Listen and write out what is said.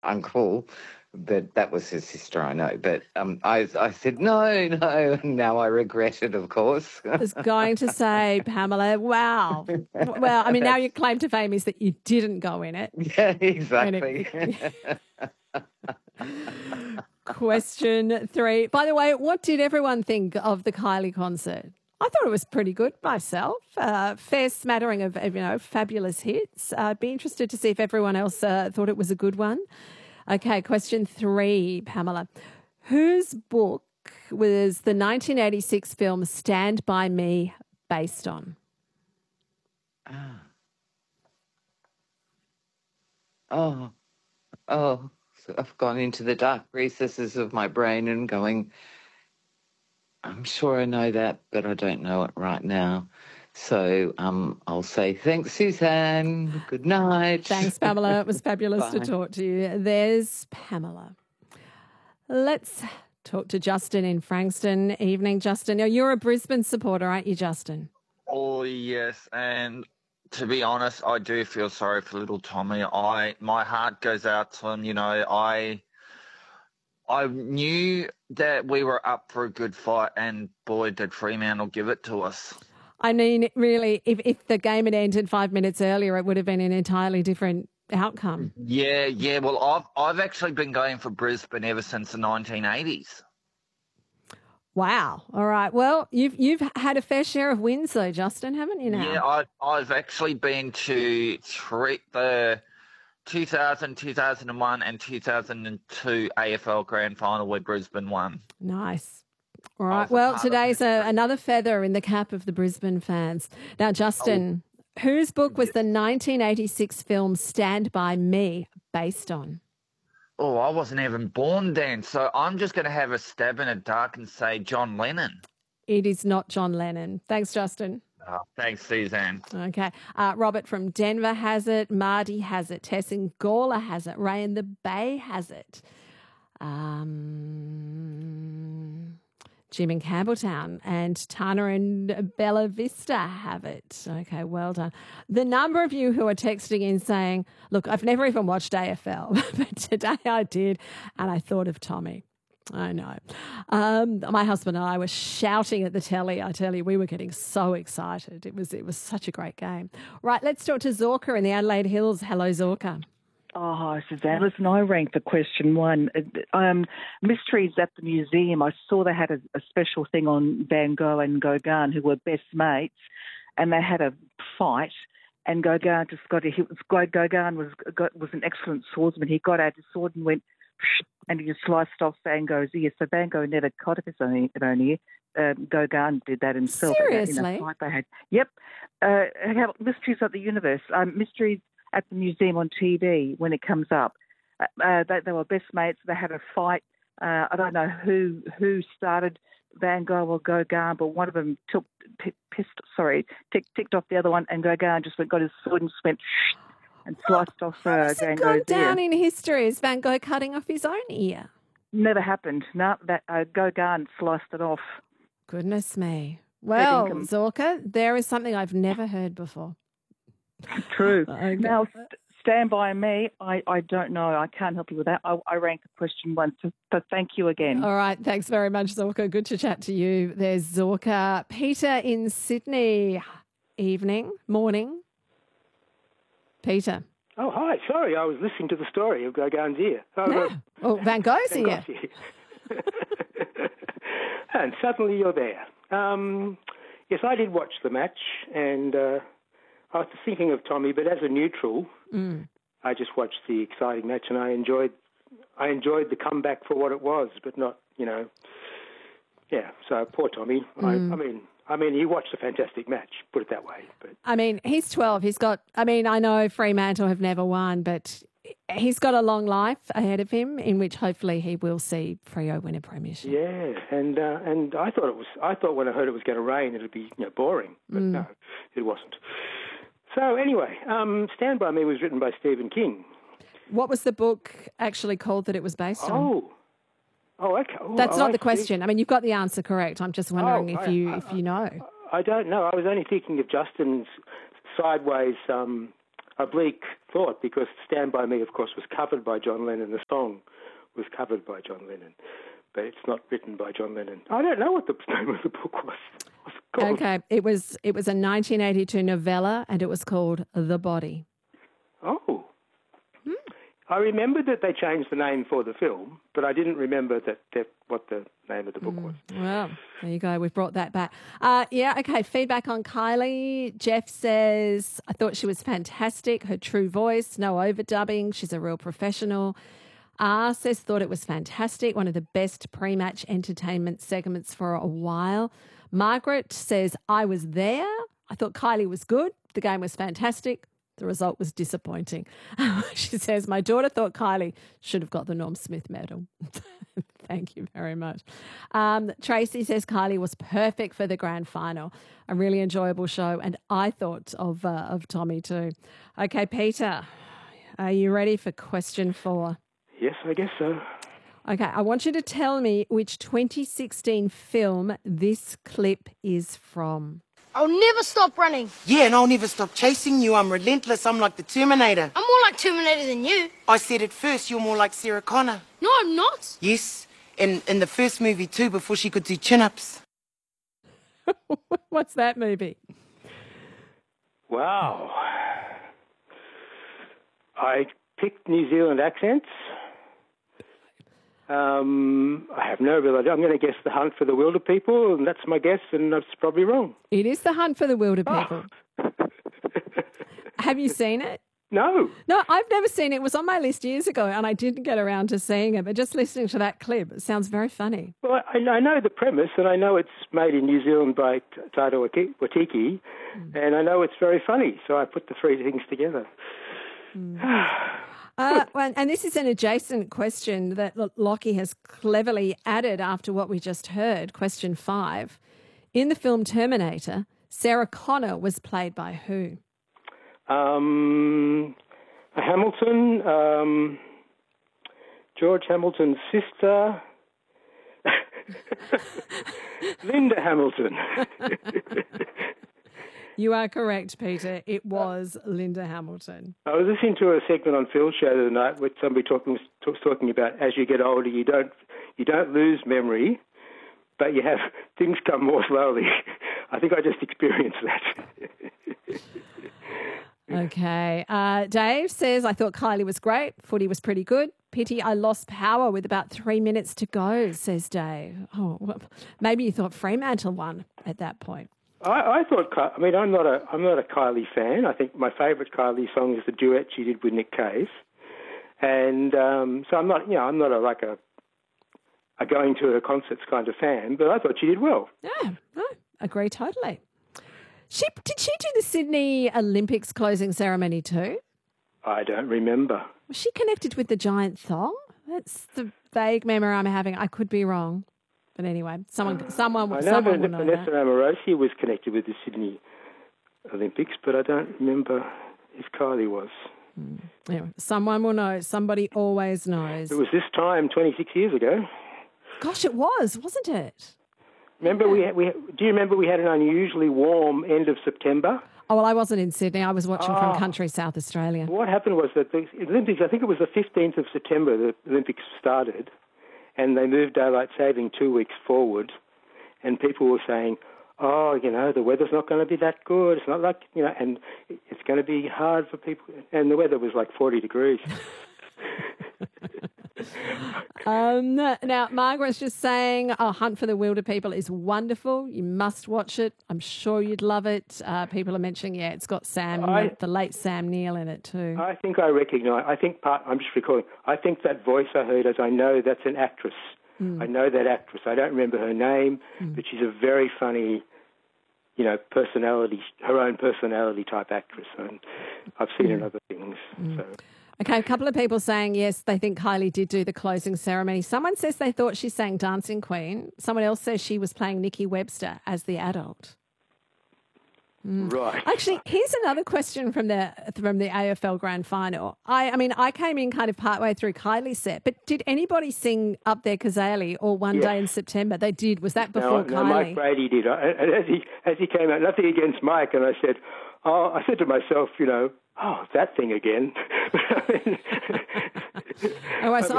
uncle, but that was his sister, I know. But I said, no, no, and now I regret it, of course. I was going to say, Pamela, wow. Well, I mean, now your claim to fame is that you didn't go in it. Yeah, exactly. Question 3. By the way, what did everyone think of the Kylie concert? I thought it was pretty good myself. Fair smattering of fabulous hits. I'd be interested to see if everyone else thought it was a good one. Okay, question 3, Pamela. Whose book was the 1986 film Stand By Me based on? Oh, so I've gone into the dark recesses of my brain and going, I'm sure I know that, but I don't know it right now. So I'll say thanks, Suzanne. Good night. Thanks, Pamela. It was fabulous to talk to you. There's Pamela. Let's talk to Justin in Frankston. Evening, Justin. Now, you're a Brisbane supporter, aren't you, Justin? Oh, yes. And to be honest, I do feel sorry for little Tommy. My heart goes out to him. I knew that we were up for a good fight, and boy, did Fremantle give it to us. I mean, really, if the game had ended 5 minutes earlier, it would have been an entirely different outcome. Yeah. Well, I've actually been going for Brisbane ever since the 1980s. Wow. All right. Well, you've had a fair share of wins, though, Justin, haven't you? Now. Yeah, I've actually been to the 2000, 2001 and 2002 AFL Grand Final where Brisbane won. Nice. All right. Well, today's another feather in the cap of the Brisbane fans. Now, Justin, whose book was the 1986 film Stand By Me based on? Oh, I wasn't even born then, so I'm just going to have a stab in the dark and say John Lennon. It is not John Lennon. Thanks, Justin. Thanks, Suzanne. Okay. Robert from Denver has it. Marty has it. Tess in Gawler has it. Ray in the Bay has it. Jim in Campbelltown and Tana and Bella Vista have it. Okay, well done. The number of you who are texting in saying, look, I've never even watched AFL, but today I did, and I thought of Tommy. I know. My husband and I were shouting at the telly. I tell you, we were getting so excited. It was such a great game. Right, let's talk to Zorka in the Adelaide Hills. Hello, Zorka. Oh, hi, Suzanne. Listen, I ranked for question 1. Mysteries at the museum. I saw they had a special thing on Van Gogh and Gauguin, who were best mates, and they had a fight. And Gauguin Gauguin was an excellent swordsman. He got out his sword and went, and he just sliced off Van Gogh's ear. So Van Gogh never cut off his own ear. Gauguin did that himself. Seriously? In a fight they had. Yep. Mysteries of the Universe. Mysteries at the museum on TV when it comes up. They were best mates. They had a fight. I don't know who started Van Gogh or Gauguin, but one of them ticked off the other one, and Gauguin just got his sword and just went and sliced off Van Gogh's ear. Gone down in history as Van Gogh cutting off his own ear. Never happened. No, Gauguin sliced it off. Goodness me. Well, Zorka, there is something I've never heard before. True. Okay. Now, Stand By Me, I don't know. I can't help you with that. I ranked question 1, so thank you again. All right. Thanks very much, Zorka. Good to chat to you. There's Zorka. Peter in Sydney. Morning. Peter. Oh, hi. Sorry, I was listening to the story of Gauguin's ear. Van Gogh's ear. And suddenly you're there. Yes, I did watch the match, and I was thinking of Tommy, but as a neutral, I just watched the exciting match, and I enjoyed the comeback for what it was, but not, so poor Tommy. I mean, he watched a fantastic match, put it that way. But I mean, he's 12. I know Fremantle have never won, but he's got a long life ahead of him in which hopefully he will see Freo win a premiership. Yeah, and I thought when I heard it was going to rain, it'd be boring, but no, it wasn't. So anyway, Stand By Me was written by Stephen King. What was the book actually called that it was based on? Oh, okay. That's not the question. I mean, you've got the answer correct. I'm just wondering if you know. I don't know. I was only thinking of Justin's sideways bleak thought because Stand By Me, of course, was covered by John Lennon. The song was covered by John Lennon, but it's not written by John Lennon. I don't know what the name of the book was. Okay, it was a 1982 novella, and it was called The Body. Oh. I remembered that they changed the name for the film, but I didn't remember what the name of the book was. Well, there you go. We've brought that back. Okay. Feedback on Kylie. Jeff says, I thought she was fantastic. Her true voice, no overdubbing. She's a real professional. R says, thought it was fantastic. One of the best pre-match entertainment segments for a while. Margaret says, I was there. I thought Kylie was good. The game was fantastic. The result was disappointing. She says, my daughter thought Kylie should have got the Norm Smith medal. Thank you very much. Tracy says Kylie was perfect for the grand final. A really enjoyable show. And I thought of Tommy too. Okay, Peter, are you ready for question 4? Yes, I guess so. Okay, I want you to tell me which 2016 film this clip is from. I'll never stop running. Yeah, and I'll never stop chasing you. I'm relentless. I'm like the Terminator. I'm more like Terminator than you. I said it first. You're more like Sarah Connor. No, I'm not. Yes, in the first movie too, before she could do chin-ups. What's that movie? Wow. I picked New Zealand accents. I have no real idea. I'm going to guess The Hunt for the Wilder People, and that's my guess, and that's probably wrong. It is The Hunt for the Wilder People. Have you seen it? No. No, I've never seen it. It was on my list years ago, and I didn't get around to seeing it, but just listening to that clip, it sounds very funny. Well, I know the premise, and I know it's made in New Zealand by Taika Waititi, and I know it's very funny, so I put the three things together. And this is an adjacent question that Lockie has cleverly added after what we just heard, question 5. In the film Terminator, Sarah Connor was played by who? Hamilton, George Hamilton's sister, Linda Hamilton. You are correct, Peter. It was Linda Hamilton. I was listening to a segment on Phil's show the other night with somebody talking about as you get older, you don't lose memory, but you have things come more slowly. I think I just experienced that. Okay. Dave says, I thought Kylie was great. Footy was pretty good. Pity I lost power with about 3 minutes to go, says Dave. Oh, well, maybe you thought Fremantle won at that point. I thought. I mean, I'm not a Kylie fan. I think my favourite Kylie song is the duet she did with Nick Cave, and so I'm not. I'm not a going to her concerts kind of fan. But I thought she did well. Yeah, I agree totally. Did she do the Sydney Olympics closing ceremony too? I don't remember. Was she connected with the giant thong? That's the vague memory I'm having. I could be wrong. But anyway, someone will know Vanessa that. Amorosi was connected with the Sydney Olympics, but I don't remember if Kylie was. Anyway, someone will know. Somebody always knows. It was this time 26 years ago. Gosh, it was, wasn't it? Remember, do you remember we had an unusually warm end of September? Oh, well, I wasn't in Sydney. I was watching from country South Australia. What happened was that the Olympics, I think it was the 15th of September, the Olympics started, and they moved daylight saving 2 weeks forward, and people were saying, the weather's not going to be that good. It's not like, and it's going to be hard for people. And the weather was like 40 degrees. Now, Margaret's just saying, Hunt for the Wilder People is wonderful. You must watch it. I'm sure you'd love it. People are mentioning, it's got the late Sam Neill in it too. I think I recognise, I'm just recalling, I think that voice I heard, as I know that's an actress. I know that actress. I don't remember her name, but she's a very funny, personality, her own personality type actress. And I've seen her in other things. So. Okay, a couple of people saying, yes, they think Kylie did do the closing ceremony. Someone says they thought she sang Dancing Queen. Someone else says she was playing Nikki Webster as the adult. Right. Actually, here's another question from the AFL Grand Final. I came in kind of partway through Kylie's set, but did anybody sing Up There Kazali or One Day in September? They did. Was that before Kylie? No, Mike Brady did. And as he came out, nothing against Mike, and I said, I said to myself, oh, that thing again. Oh, so